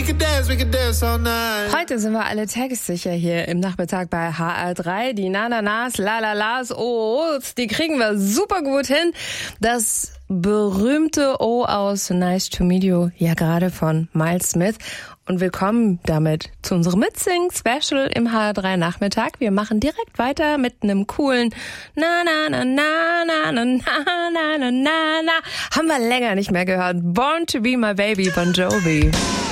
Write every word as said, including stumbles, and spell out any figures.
could dance, we could dance all night. Heute sind wir alle textsicher hier im Nachmittag bei H R drei. Die Na-Na-Nas, La-La-Las, O-Os, die kriegen wir super gut hin. Das berühmte O aus Nice to Meet You, ja gerade von Miles Smith. Und willkommen damit zu unserem Mitsing-Special im H R drei Nachmittag. Wir machen direkt weiter mit einem coolen na na na na na na na na na na na. Haben wir länger nicht mehr gehört. Born to be my baby, Bon Jovi.